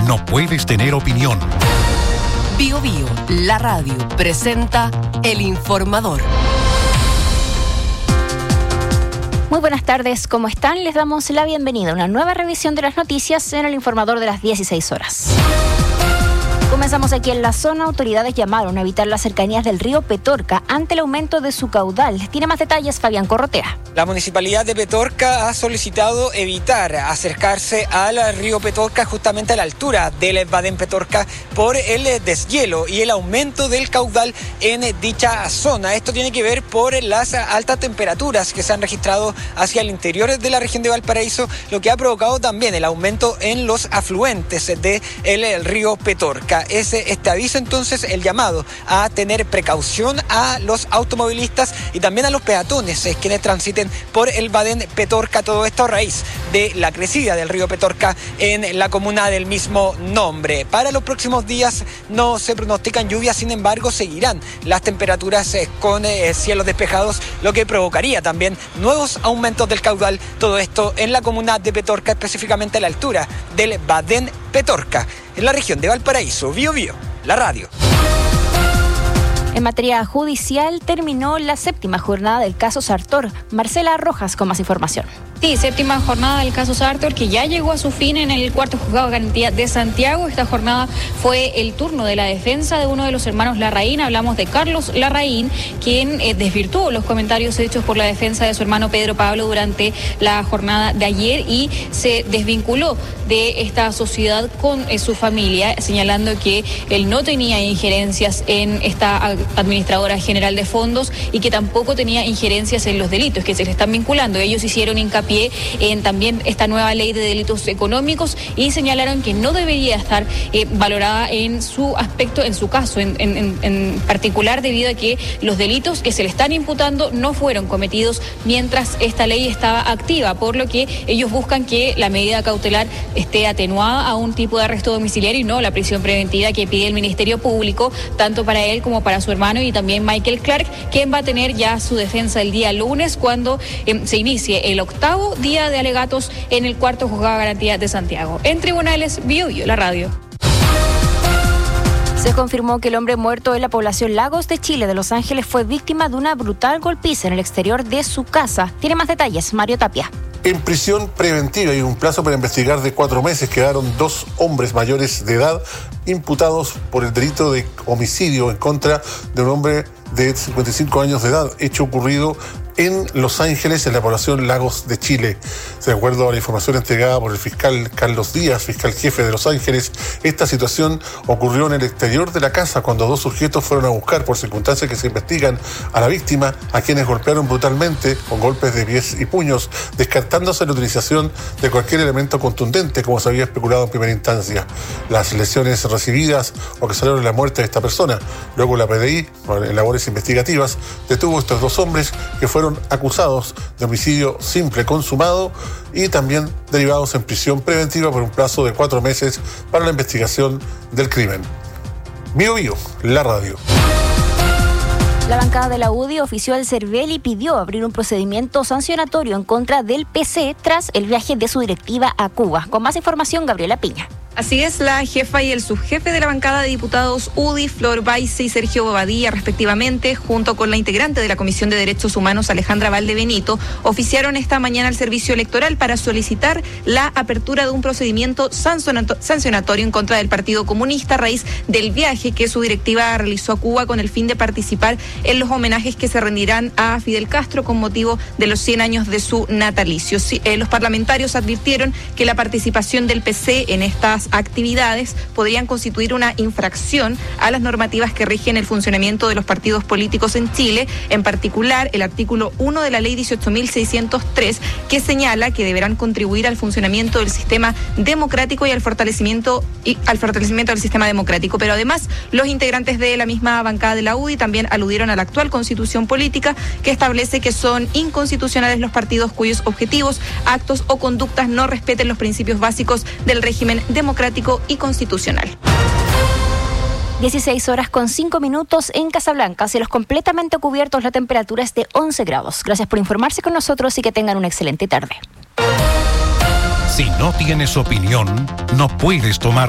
no puedes tener opinión. Bio Bio, la radio, presenta El Informador. Muy buenas tardes, ¿cómo están? Les damos la bienvenida a una nueva revisión de las noticias en El Informador de las 16 horas. Comenzamos aquí en la zona. Autoridades llamaron a evitar las cercanías del río Petorca ante el aumento de su caudal. Tiene más detalles Fabián Corrotea. La municipalidad de Petorca ha solicitado evitar acercarse al río Petorca justamente a la altura del Baden Petorca por el deshielo y el aumento del caudal en dicha zona. Esto tiene que ver por las altas temperaturas que se han registrado hacia el interior de la región de Valparaíso, lo que ha provocado también el aumento en los afluentes del río Petorca. Es este aviso entonces el llamado a tener precaución a los automovilistas y también a los peatones quienes transiten por el Baden Petorca, todo esto a raíz de la crecida del río Petorca en la comuna del mismo nombre. Para los próximos días no se pronostican lluvias, sin embargo seguirán las temperaturas con cielos despejados, lo que provocaría también nuevos aumentos del caudal, todo esto en la comuna de Petorca, específicamente a la altura del Baden Petorca, en la región de Valparaíso. Bio Bio, la radio. En materia judicial terminó la 7ª jornada del caso Sartor. Marcela Rojas con más información. Sí, 7ª jornada del caso Sartor, que ya llegó a su fin en el cuarto juzgado de garantía de Santiago. Esta jornada fue el turno de la defensa de uno de los hermanos Larraín. Hablamos de Carlos Larraín, quien desvirtuó los comentarios hechos por la defensa de su hermano Pedro Pablo durante la jornada de ayer y se desvinculó de esta sociedad con su familia, señalando que él no tenía injerencias en esta administradora general de fondos y que tampoco tenía injerencias en los delitos que se le están vinculando. Ellos hicieron hincapié en también esta nueva ley de delitos económicos y señalaron que no debería estar valorada en su aspecto, en su caso en particular, debido a que los delitos que se le están imputando no fueron cometidos mientras esta ley estaba activa, por lo que ellos buscan que la medida cautelar esté atenuada a un tipo de arresto domiciliario y no la prisión preventiva que pide el Ministerio Público, tanto para él como para su hermano y también Michael Clark, quien va a tener ya su defensa el día lunes cuando se inicie el 8º día de alegatos en el cuarto juzgado de garantía de Santiago. En tribunales, Bio Bio, la radio. Se confirmó que el hombre muerto en la población Lagos de Chile de Los Ángeles fue víctima de una brutal golpiza en el exterior de su casa. Tiene más detalles Mario Tapia. En prisión preventiva y un plazo para investigar de 4 meses quedaron 2 hombres mayores de edad imputados por el delito de homicidio en contra de un hombre de 55 años de edad, hecho ocurrido en Los Ángeles, en la población Lagos de Chile. De acuerdo a la información entregada por el fiscal Carlos Díaz, fiscal jefe de Los Ángeles, esta situación ocurrió en el exterior de la casa cuando 2 sujetos fueron a buscar, por circunstancias que se investigan, a la víctima, a quienes golpearon brutalmente con golpes de pies y puños, descartándose la utilización de cualquier elemento contundente, como se había especulado en primera instancia. Las lesiones recibidas ocasionaron la muerte de esta persona. Luego la PDI, en labores investigativas, detuvo a estos 2 hombres que fueron acusados de homicidio simple consumado y también derivados en prisión preventiva por un plazo de 4 meses para la investigación del crimen. Bio Bio, la radio. La bancada de la UDI ofició al CERVEL y pidió abrir un procedimiento sancionatorio en contra del PC tras el viaje de su directiva a Cuba. Con más información, Gabriela Piña. Así es, la jefa y el subjefe de la bancada de diputados UDI, Flor Baise y Sergio Bobadilla, respectivamente, junto con la integrante de la Comisión de Derechos Humanos, Alejandra Valdebenito, oficiaron esta mañana al Servicio Electoral para solicitar la apertura de un procedimiento sancionatorio en contra del Partido Comunista a raíz del viaje que su directiva realizó a Cuba con el fin de participar en los homenajes que se rendirán a Fidel Castro con motivo de los 100 años de su natalicio. Los parlamentarios advirtieron que la participación del PC en estas actividades podrían constituir una infracción a las normativas que rigen el funcionamiento de los partidos políticos en Chile, en particular el artículo 1 de la ley 18.603, que señala que deberán contribuir al funcionamiento del sistema democrático y al fortalecimiento del sistema democrático. Pero además, los integrantes de la misma bancada de la UDI también aludieron a la actual constitución política, que establece que son inconstitucionales los partidos cuyos objetivos, actos o conductas no respeten los principios básicos del régimen democrático y constitucional. 16:05 en Casablanca. Cielos completamente cubiertos, la temperatura es de 11 grados. Gracias por informarse con nosotros y que tengan una excelente tarde. Si no tienes opinión, no puedes tomar